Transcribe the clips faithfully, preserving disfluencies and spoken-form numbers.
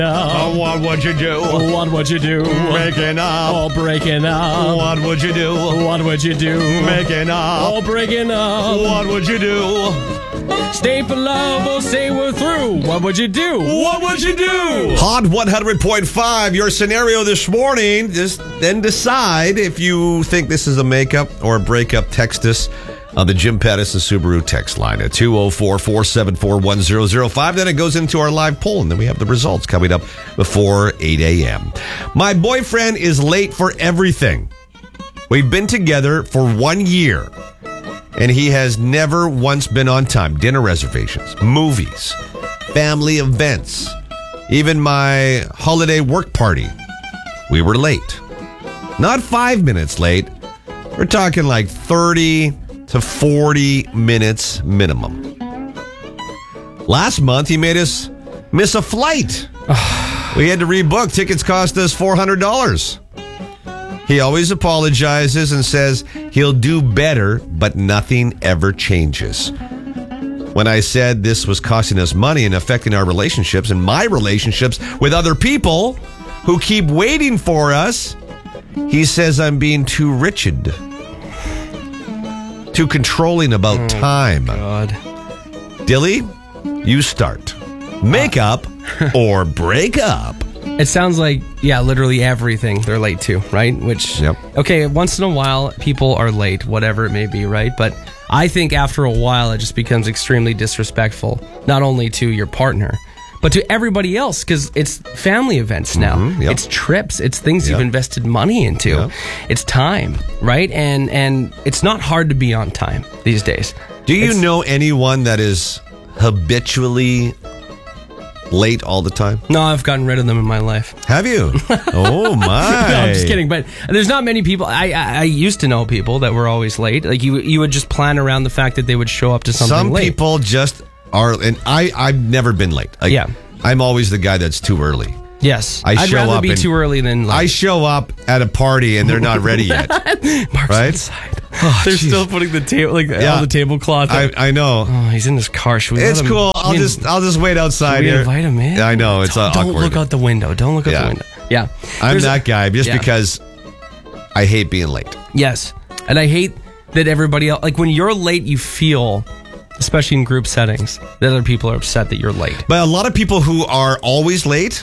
Oh, what would you do? What would you do? Making up. Oh, breaking up. What would you do? What would you do? Making up. Oh, breaking up. What would you do? Stay for love or say we're through. What would you do? What would you do? Hot one hundred point five, your scenario this morning. Just then decide if you think this is a makeup or a breakup. Text us on the Jim Pettis and Subaru text line at two oh four, four seven four, one oh oh five. Then it goes into our live poll, and then we have the results coming up before eight a.m. My boyfriend is late for everything. We've been together for one year, and he has never once been on time. Dinner reservations, movies, family events, even my holiday work party. We were late. Not five minutes late. We're talking like thirty to forty minutes minimum. Last month, he made us miss a flight. We had to rebook. Tickets cost us four hundred dollars. He always apologizes and says he'll do better, but nothing ever changes. When I said this was costing us money and affecting our relationships and my relationships with other people who keep waiting for us, he says I'm being too rigid. Too controlling about oh, time. God. Dilly, you start. Make up or break up. It sounds like, yeah, literally everything they're late to, right? Which, yep. Okay, once in a while, people are late, whatever it may be, right? But I think after a while, it just becomes extremely disrespectful, not only to your partner, but to everybody else, because it's family events now. Mm-hmm, yep. It's trips. It's things yep. you've invested money into. Yep. It's time, right? And and it's not hard to be on time these days. Do you it's, know anyone that is habitually late all the time? No, I've gotten rid of them in my life. Have you? Oh, my. No, I'm just kidding. But there's not many people. I, I I used to know people that were always late. Like, you, you would just plan around the fact that they would show up to something Some late. Some people just... Are and I I've never been late. Like, yeah, I'm always the guy that's too early. Yes, I I'd show rather up be and, too early than late. I show up at a party and they're not ready yet. Mark's right? inside. Oh, they're geez. still putting the table like yeah. all the tablecloth. I, I know. Oh, he's in his car. Should we it's let him, cool. I'll just I'll just wait outside should we here. Invite him in. I know it's don't, uh, awkward. Don't look out the window. Don't look out yeah. the window. Yeah, I'm There's that guy just yeah. because I hate being late. Yes, and I hate that everybody else. Like when you're late, you feel. Especially in group settings, that other people are upset that you're late. But a lot of people who are always late,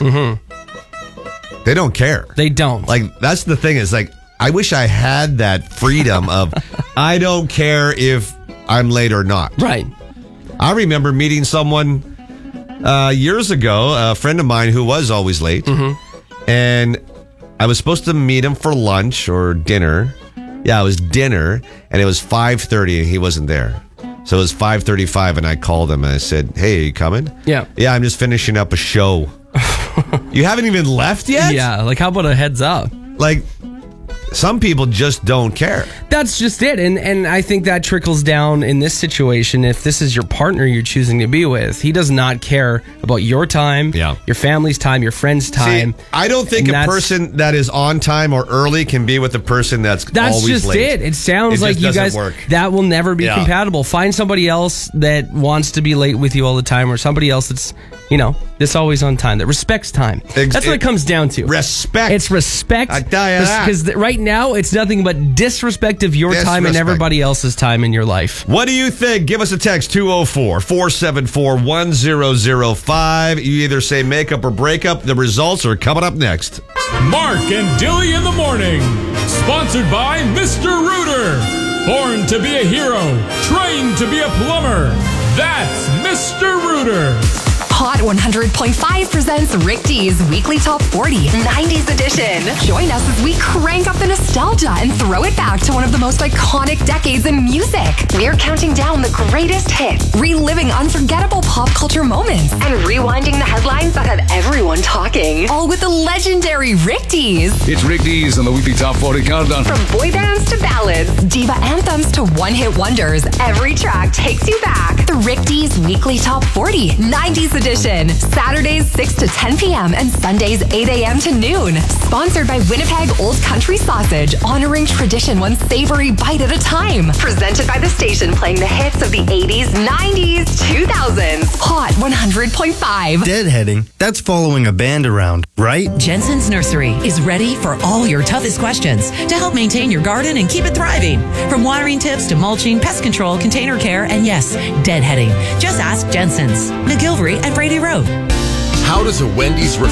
mm-hmm. they don't care. They don't. Like, that's the thing is, like, I wish I had that freedom of, I don't care if I'm late or not. Right. I remember meeting someone uh, years ago, a friend of mine who was always late, mm-hmm. and I was supposed to meet him for lunch or dinner. Yeah, it was dinner, and it was five thirty, and he wasn't there. So it was five thirty-five, and I called him, and I said, hey, are you coming? Yeah. Yeah, I'm just finishing up a show. You haven't even left yet? Yeah, like how about a heads up? Like, some people just don't care. That's just it. And and I think that trickles down in this situation. If this is your partner you're choosing to be with, he does not care about your time, yeah. your family's time, your friend's time. See, I don't think a person that is on time or early can be with a person that's, that's always late. That's just it. It sounds it like you guys, work. That will never be yeah. compatible. Find somebody else that wants to be late with you all the time, or somebody else that's, you know, that's always on time, that respects time. Ex- that's what it, it comes down to. Respect. It's respect. I tell you that. Because right now, it's nothing but disrespect of your disrespect. time and everybody else's time in your life. What do you think? Give us a text, two oh four, four seven four, one oh oh five. You either say makeup or breakup. The results are coming up next. Mark and Dilly in the morning. Sponsored by Mister Rooter. Born to be a hero. Trained to be a plumber. That's Mister Rooter. Hot one hundred point five presents Rick D's Weekly Top forty nineties edition. Join us as we crank up the nostalgia and throw it back to one of the most iconic decades in music. We're counting down the greatest hits, reliving unforgettable pop culture moments, and rewinding the headlines that had everyone talking. All with the legendary Rick D's. It's Rick D's on the Weekly Top forty Countdown. From boy bands to ballads, diva anthems to one-hit wonders, every track takes you back. The Rick D's Weekly Top forty nineties edition. edition. Saturdays six to ten p.m. and Sundays eight a.m. to noon. Sponsored by Winnipeg Old Country Sausage, honoring tradition one savory bite at a time. Presented by the station playing the hits of the eighties, nineties, two thousands. Hot one hundred point five. Deadheading, that's following a band around, right? Jensen's Nursery is ready for all your toughest questions to help maintain your garden and keep it thriving. From watering tips to mulching, pest control, container care, and yes, deadheading. Just ask Jensen's. McGilvery at Brady Road. How does a Wendy's